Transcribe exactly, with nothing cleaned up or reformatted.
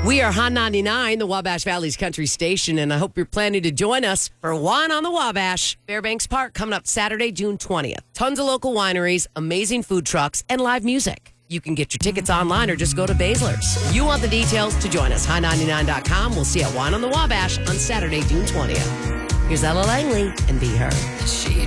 We are Hot ninety-nine, the Wabash Valley's country station, and I hope you're planning to join us for Wine on the Wabash. Fairbanks Park coming up Saturday, June twentieth. Tons of local wineries, amazing food trucks, and live music. You can get your tickets online or just go to Baszler's. You want the details to join us, hot ninety-nine dot com. We'll see you at Wine on the Wabash on Saturday, June twentieth. Here's Ella Langley and Be Her.